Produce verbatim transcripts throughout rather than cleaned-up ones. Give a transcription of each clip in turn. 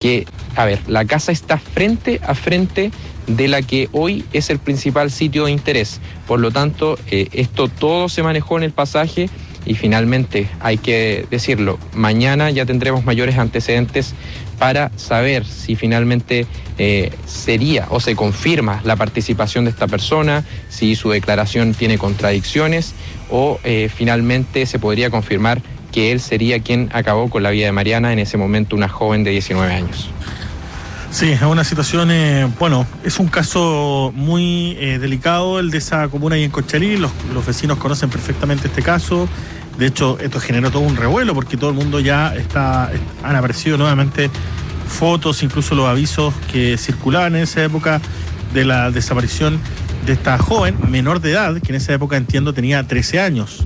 que, a ver, la casa está frente a frente de la que hoy es el principal sitio de interés. Por lo tanto, eh, esto todo se manejó en el pasaje y finalmente, hay que decirlo, mañana ya tendremos mayores antecedentes para saber si finalmente eh, sería o se confirma la participación de esta persona, si su declaración tiene contradicciones o eh, finalmente se podría confirmar que él sería quien acabó con la vida de Mariana, en ese momento una joven de diecinueve años. Sí, es una situación, eh, bueno, es un caso muy eh, delicado el de esa comuna ahí en Conchalí. Los, los vecinos conocen perfectamente este caso. De hecho, esto generó todo un revuelo porque todo el mundo ya está, han aparecido nuevamente fotos, incluso los avisos que circulaban en esa época de la desaparición de esta joven menor de edad, que en esa época entiendo tenía trece años.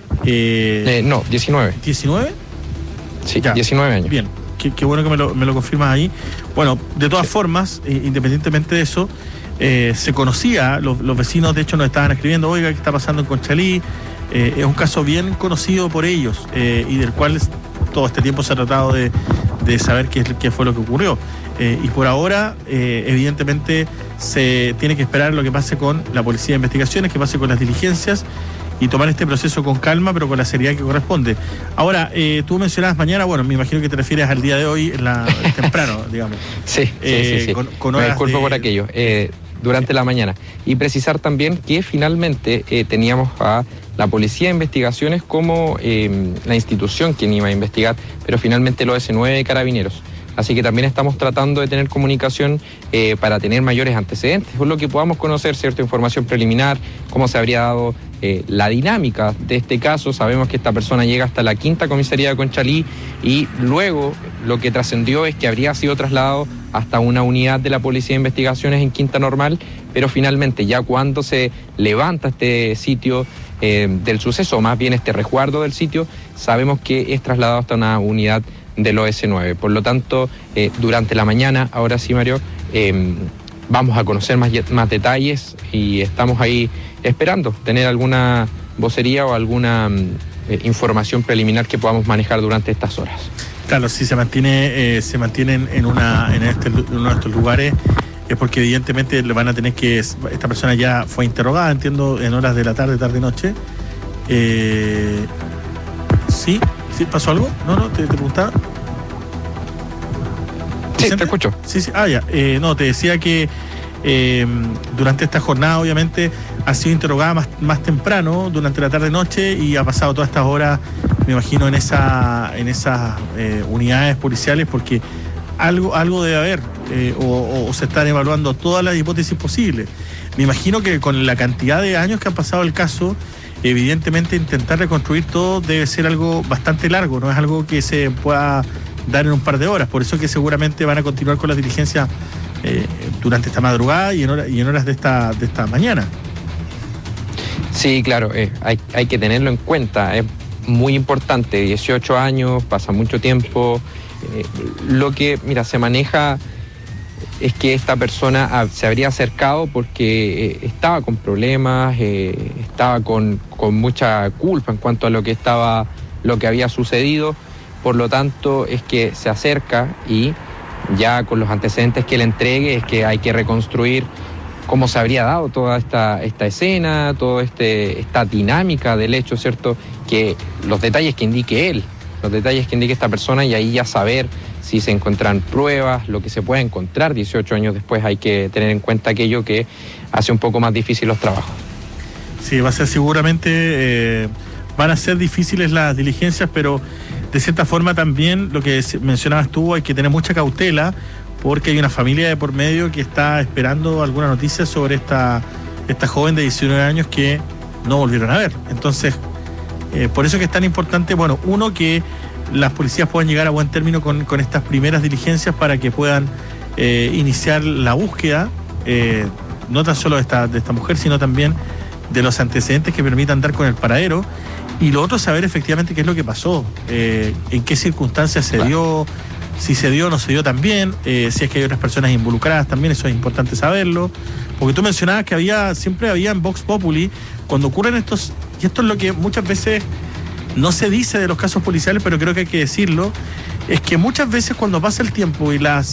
Eh, eh, no, diecinueve. ¿diecinueve? Sí, ya. diecinueve años. Bien. Qué, qué bueno que me lo, me lo confirmas ahí. Bueno, de todas sí. formas, eh, independientemente de eso, eh, se conocía, los, los vecinos de hecho nos estaban escribiendo, oiga, ¿qué está pasando en Conchalí? Eh, es un caso bien conocido por ellos eh, y del cual todo este tiempo se ha tratado de, de saber qué, qué fue lo que ocurrió. Eh, y por ahora, eh, evidentemente, se tiene que esperar lo que pase con la Policía de Investigaciones, que pase con las diligencias y tomar este proceso con calma, pero con la seriedad que corresponde. Ahora, eh, tú mencionabas mañana, bueno, me imagino que te refieres al día de hoy, en la, temprano, digamos. Sí, eh, sí, sí, sí. Con, con me disculpo de... por aquello, eh, durante la mañana. Y precisar también que finalmente eh, teníamos a la Policía de Investigaciones como eh, la institución quien iba a investigar, pero finalmente lo ese nueve de Carabineros. Así que también estamos tratando de tener comunicación eh, para tener mayores antecedentes, por lo que podamos conocer cierta información preliminar, cómo se habría dado eh, la dinámica de este caso. Sabemos que esta persona llega hasta la quinta comisaría de Conchalí y luego lo que trascendió es que habría sido trasladado hasta una unidad de la Policía de Investigaciones en Quinta Normal, pero finalmente ya cuando se levanta este sitio eh, del suceso, o más bien este resguardo del sitio, sabemos que es trasladado hasta una unidad del O S nueve. Por lo tanto, eh, durante la mañana, ahora sí, Mario, eh, vamos a conocer más, más detalles y estamos ahí esperando tener alguna vocería o alguna eh, información preliminar que podamos manejar durante estas horas. Claro, si se mantiene, eh, se mantienen en una en, este, en uno de estos lugares es porque evidentemente le van a tener que, esta persona ya fue interrogada, entiendo, en horas de la tarde, tarde noche. Eh, sí. ¿Sí? ¿Pasó algo? No, no, te, te preguntaba. Sí, te escucho. Sí, sí. Ah, ya. Eh, no, te decía que eh, durante esta jornada, obviamente, ha sido interrogada más, más temprano, durante la tarde-noche, y ha pasado todas estas horas, me imagino, en esa en esas eh, unidades policiales, porque algo, algo debe haber, eh, o, o se están evaluando todas las hipótesis posibles. Me imagino que con la cantidad de años que han pasado el caso, evidentemente intentar reconstruir todo debe ser algo bastante largo, no es algo que se pueda dar en un par de horas, por eso que seguramente van a continuar con las diligencias eh, durante esta madrugada y en, hora, y en horas de esta, de esta mañana. Sí, claro, eh, hay, hay que tenerlo en cuenta, es muy importante, dieciocho años, pasa mucho tiempo, eh, lo que, mira, se maneja es que esta persona se habría acercado porque eh, estaba con problemas, eh, estaba con, con mucha culpa en cuanto a lo que estaba, lo que había sucedido. Por lo tanto, es que se acerca y ya con los antecedentes que le entregue es que hay que reconstruir cómo se habría dado toda esta, esta escena, toda este, esta dinámica del hecho, ¿cierto? Que los detalles que indique él, los detalles que indique esta persona, y ahí ya saber si se encuentran pruebas, lo que se puede encontrar dieciocho años después. Hay que tener en cuenta aquello que hace un poco más difícil los trabajos. Sí, va a ser seguramente, eh, van a ser difíciles las diligencias, pero de cierta forma también lo que mencionabas tú, hay que tener mucha cautela, porque hay una familia de por medio que está esperando alguna noticia sobre esta, esta joven de diecinueve años que no volvieron a ver. Entonces, eh, por eso que es tan importante, bueno, uno, que las policías puedan llegar a buen término con, con estas primeras diligencias para que puedan eh, iniciar la búsqueda, eh, no tan solo de esta, de esta mujer, sino también de los antecedentes que permitan dar con el paradero. Y lo otro, saber efectivamente qué es lo que pasó, eh, en qué circunstancias se dio, si se dio o no se dio también, eh, si es que hay otras personas involucradas también, eso es importante saberlo. Porque tú mencionabas que había, siempre había en Vox Populi, cuando ocurren estos, y esto es lo que muchas veces no se dice de los casos policiales, pero creo que hay que decirlo, es que muchas veces cuando pasa el tiempo y las